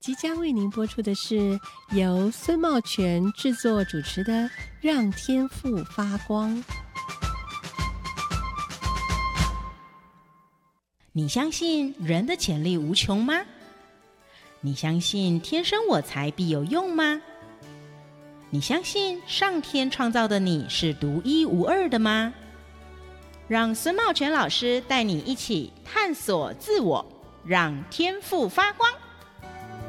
即将为您播出的是由孙茂全制作主持的《让天赋发光》。 你相信人的潜力无穷吗？你相信天生我材必有用吗？你相信上天创造的你是独一无二的吗？让孙茂全老师带你一起探索自我，让天赋发光。